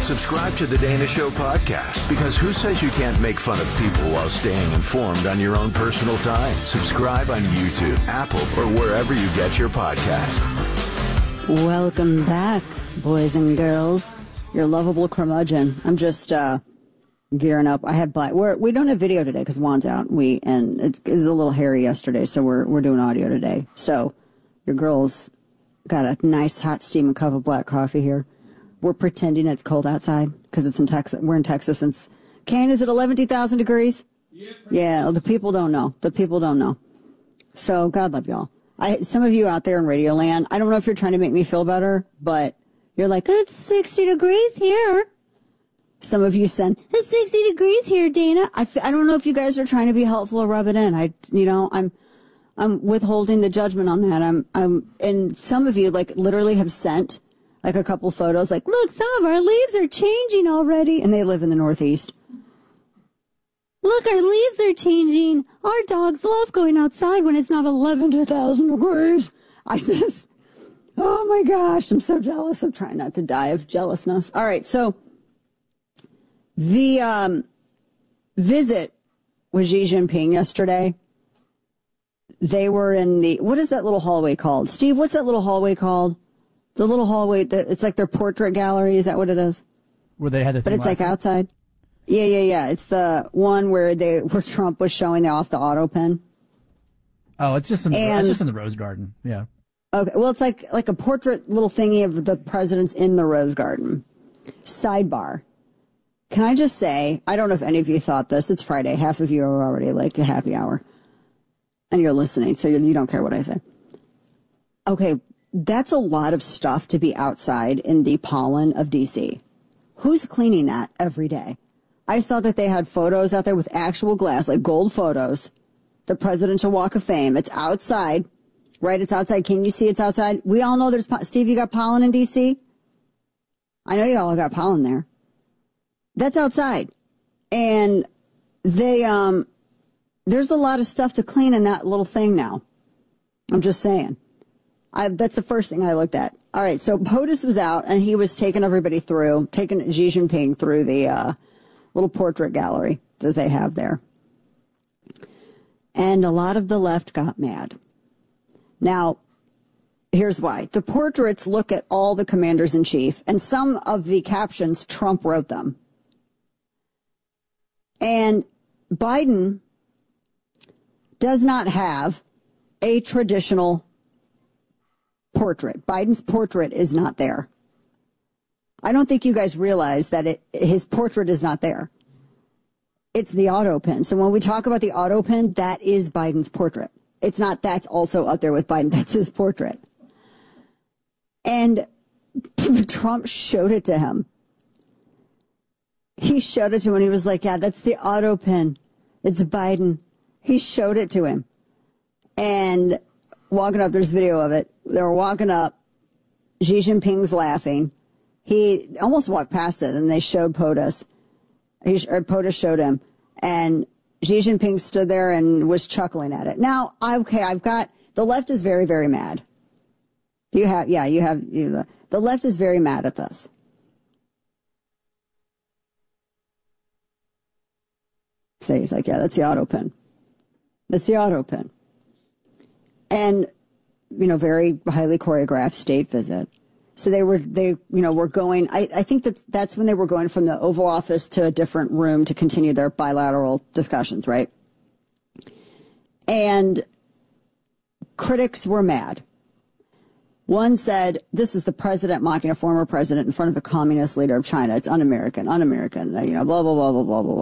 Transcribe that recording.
Subscribe to the Dana Show podcast, because who says you can't make fun of people while staying informed on your own personal time? Subscribe on YouTube, Apple, or wherever you get your podcast. Welcome back, boys and girls. Your lovable curmudgeon. I'm just gearing up. I have we don't have video today because Juan's out. And it was a little hairy yesterday, so we're doing audio today. So your girls got a nice hot steaming cup of black coffee here. We're pretending it's cold outside because it's in Texas. We're in Texas. Is it 11,000 degrees? Yeah, the people don't know. So God love y'all. Some of you out there in Radio Land, I don't know if you're trying to make me feel better, but you're like, it's 60 degrees here. Some of you send, it's 60 degrees here, Dana. I don't know if you guys are trying to be helpful or rub it in. I'm withholding the judgment on that. And some of you literally have sent a couple photos look, some of our leaves are changing already. And they live in the Northeast. Look, our leaves are changing. Our dogs love going outside when it's not 11,000 degrees. Oh my gosh, I'm so jealous. I'm trying not to die of jealousness. All right, so the visit with Xi Jinping yesterday, they were in what is that little hallway called? Steve, what's that little hallway called? The little hallway, it's like their portrait gallery. Is that what it is? Where they had the thing. But it's outside. Yeah. It's the one where Trump was showing off the auto pen. Oh, it's just in the Rose Garden. Yeah. Okay. Well, it's like a portrait little thingy of the presidents in the Rose Garden. Sidebar. Can I just say, I don't know if any of you thought this. It's Friday. Half of you are already the happy hour. And you're listening, so you don't care what I say. Okay. That's a lot of stuff to be outside in the pollen of D.C. Who's cleaning that every day? I saw that they had photos out there with actual glass, gold photos. The Presidential Walk of Fame. It's outside, right? It's outside. Can you see it's outside? We all know there's Steve, you got pollen in D.C.? I know you all got pollen there. That's outside. And there's a lot of stuff to clean in that little thing now. I'm just saying. That's the first thing I looked at. All right, so POTUS was out, and he was taking Xi Jinping through the little portrait gallery that they have there. And a lot of the left got mad. Now, here's why. The portraits look at all the commanders-in-chief, and some of the captions, Trump wrote them. And Biden does not have a traditional portrait. Biden's portrait is not there. I don't think you guys realize that his portrait is not there. It's the auto pen. So when we talk about the auto pen, that is Biden's portrait. It's not that's also up there with Biden. That's his portrait. And Trump showed it to him. He showed it to him and he was like, yeah, that's the auto pen. It's Biden. He showed it to him. And walking up, there's video of it. They were walking up. Xi Jinping's laughing. He almost walked past it, and they showed POTUS. POTUS showed him. And Xi Jinping stood there and was chuckling at it. Now, the left is very, very mad. The left is very mad at this. So he's like, yeah, that's the auto pen. That's the auto pen. And, very highly choreographed state visit. So they were going, I think that's when they were going from the Oval Office to a different room to continue their bilateral discussions, right? And critics were mad. One said, this is the president mocking a former president in front of the communist leader of China. It's un-American, blah, blah, blah, blah, blah, blah.